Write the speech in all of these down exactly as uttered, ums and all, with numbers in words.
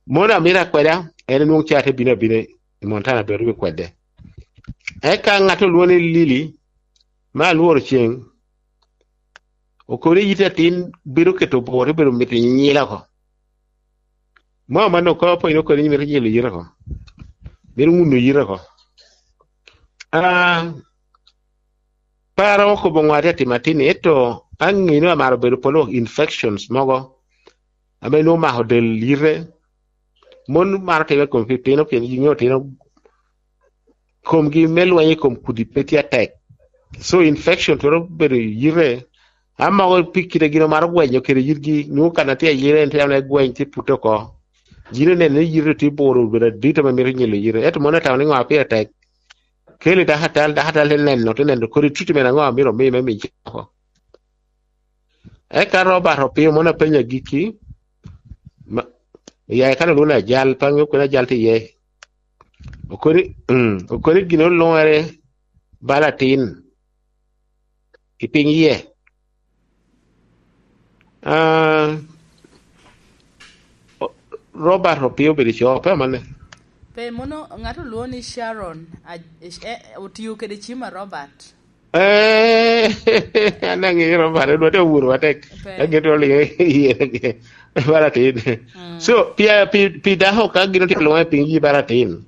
mona mira kweda ene nung chate bina bine Montana beru kwede e ka ngato luone lili ma luor cheng o kore yita tin biru keto bore biru miti nyila ko mo mano ko po ino ko ni miti nyila yira ko biru ngunu yira ko ah para ko bongwate timatini eto angino amaro beru polo infections mogo abe no ma hodel lire mon marte be kom fifteen ken yinyo tino kom gi melwanye kom kudi peti attack so infection to beru yire amma ko pikire gino mar gwenyo kere yirgi nu kana te yire ente na gwen ti puto ko jire ne ne yire ti boro be dita ma meri nyele yire et mona tawni ngwa pe attack kele da hatal da hatal nen no tenen ko ri tuti mena ngwa miro me me mi ko e ka roba ro pe mona penya giki ya kana luna jal pango ko na jal ti ye o ko ri mm o ko ri gino lore balatin ipingie ah Robert Ropio be cho pa mane pe mono ngato luoni Sharon utiyo kede chima Robert eh anangi Robert do te wuro atek ageto le ye baratin so pia pi da ho ka gino ti lo pingi baratin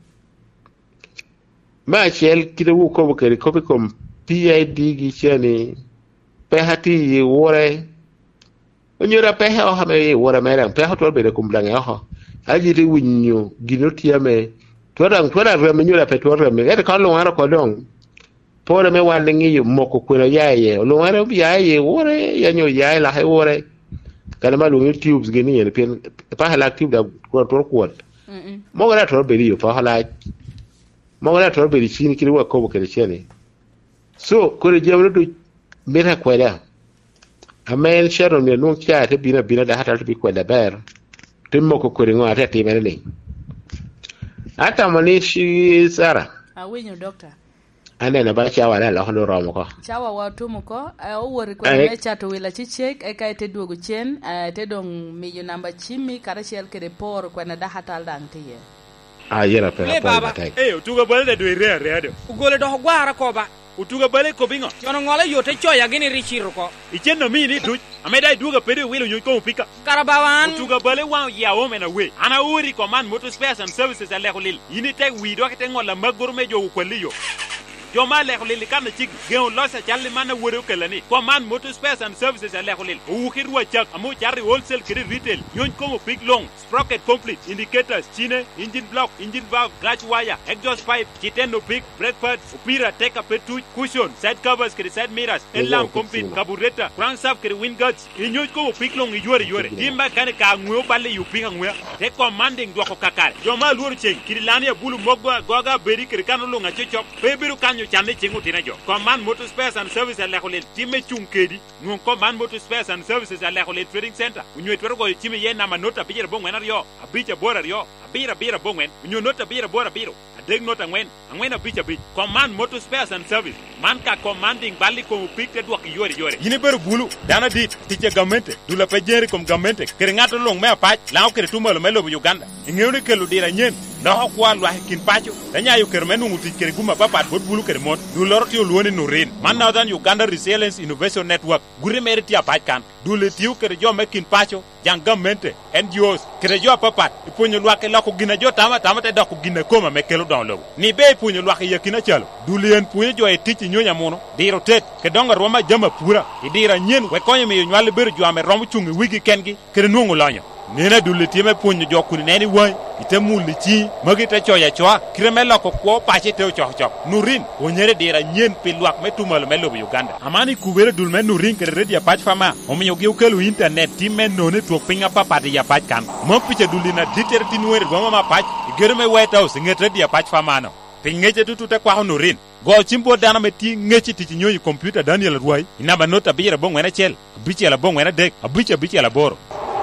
ma chel kido wu ko kere ko ko P I D gi chani pe hati ye wore onyora pe ha ha me wore mera pe ha to be de kumblange ho ajiti winyo ginotia me twara twara reme nyura pe twara me et ka lo ngara ko dong pore me wande ngi moko kweno yaye lo ngara bi yaye wore yanyo yaye la hay wore kana ma lo ngi tubes geni yen pen pa hala tube da ko to ko mm mo gara to be ri pa hala mo gara to be ri chini kiri wa ko bo kere chene so ko re jewro do meta kweda amen Sharon me no kya te bina bina da hata to bi kweda ber timmo ko ko ringo ata timene ni ata mani shi Sara a wenyo doctor ane na ba chawa la la hono romo ko chawa watu muko o wori ko me chato wila chichek e kay te duogo chen te dong mi yo namba chimi kara shel kede por ko na da hatal dang te ye a yera pe baba eh utuga balde do re re do ugole do gwara ko ba utuga bale ko bingo yono ngole yote choya gini richiro ko icheno mini du ameda duga pede wilo nyiko pika karabawan utuga bale wa ya wo mena we ana uri command motor spares and services ale holil yini tek wi do kete ngola magor me jo ko liyo yo male holil kan chig gen losa challe mana woro kelani command motor spares and services ale holil u khirwa chak amu charri wholesale credit retail yon ko big long sprocket complete indicators chine engine block engine valve clutch wire exhaust pipe chiteno big brake pads upira take up petu cushion side covers kiri side mirrors lamp complete carburetor crankshaft kiri wind guards inyo ko big long yore yore dimba kan ka ngwe balle yu pinga ngwe te commanding do ko kakare yo ma luru chen kiri lani bulu mogwa goga beri kiri kan lo nga chechok bebiru kanyo chande chengu tina jo command motor spares and services ale holel time chunkedi ngon command motor spares and services ale holel trading center unyo twero go time ye na manota bijere bongwen yo abicha bora yo abira bira bongwen unyo nota bira bora biro adeg nota ngwen ngwen abicha bi command motor spares and service man ka commanding bali ko pikte do ki yore yore yini beru bulu dana dit tije gamente dula pejeri kom gamente kere ngato long me apach law kere tumalo melo Uganda ngewne kelu dira nyen no kwa lwa kin pacho danya yo kere menu muti kere guma papa bot bulu kere mon du lorti yo luoni no rin man now than Uganda Resilience Innovation Network gure meriti apach kan dule tiu kere jo mekin pacho jang gamente N G Os kere jo papa iponyo lwa ke lako gina jo tama tama te dako gina koma mekelo don lo ni be iponyo lwa ke yakina chalo dule en puye jo e tichi nyonya mono diro tet ke donga roma jama pura idira nyen we konye me nywale beru jo ame romo chungi wigi kengi kere nungu lanyo nena dule time punyo jo kuni neni wai ite muli chi magi te choya choa kireme lako kwa pache teo choh choh nurin onyere dira nyen pilwak me tumalo me lobo Uganda amani kubere dulme nurin kere redi ya pach fama ominyo gi ukelu internet time none tuok pinga papati ya pach kan mpiche dulina diter tinuere goma ma pach igereme white house nget redi ya pach fama no pingeche tutute kwa nurin go chimbo dana meti ngechi titi nyoyi computer Daniel Ruai inaba nota bira bongwena chel biche la bongwena dek biche biche la boro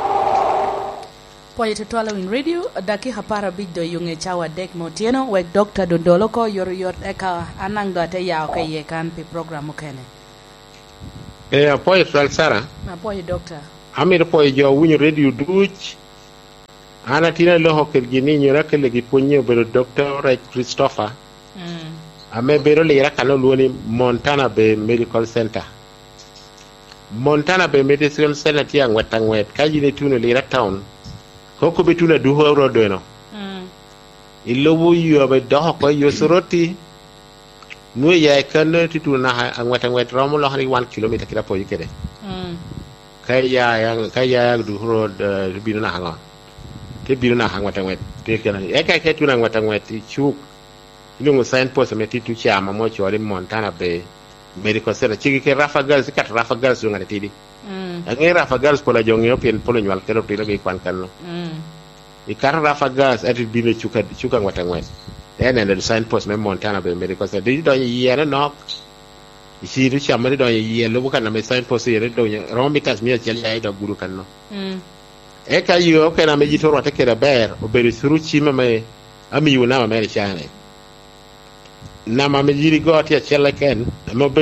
Poye tutwala win radio daki hapara biddo yunge chawa dek motieno wek Doctor Dondoloko yor yor eka anangdo ate yao ke ye kan pe program kene eh poye twal Sara na poye doctor amir poye jo win radio duch ana tina lo hokel gini nyora kele gi punyo bero doctor Ray Christopher mm ame bero le ra kalo luoni Montana Bay Medical Center. Montana Bay Medical Center ti ang wetang wet kaji ne tuno le ra town ko ko betuna du ho rodo no mm ilobu yo be do ko yo soroti no ya kan ti tuna ang wetang wet romo lo hari one kilometer kira po yikede mm kaya yang kaya du ho binu na hango te binu na hang wetang wet te kana e kai ke tuna wetang wet ti chuk ilungu sign post me ti tu chama mo chori Montana Bay Medical Center chiki ke Rafa Girls kat Rafa Girls ngane tidi mm ngi Rafa Girls pola jongi opien polo nyal kero tilo be kwan kanno mm i kar Rafa Girls ati bino chuka chuka ngwata ngwet ene ne sign post me Montana Bay Medical Center di do yene nok isi ri chama do yene lo bukan na me sign post yene do romi kas mi chel ya do guru kanno mm e ka yo ke na me jitoro te kera ber o beri suru chima me ami yuna ma me chane na ma me jiri go ti chele ken mo